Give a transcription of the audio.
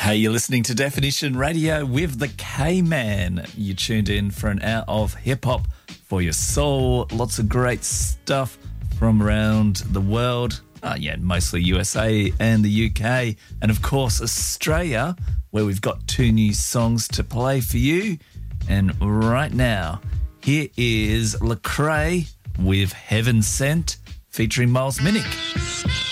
Hey, you're listening to Definition Radio with the K-Man. You tuned in for an hour of hip-hop for your soul. Lots of great stuff from around the world. Mostly USA and the UK. And, of course, Australia, where we've got 2 new songs to play for you. And right now, here is Lecrae with Heaven Sent featuring Miles Minnick.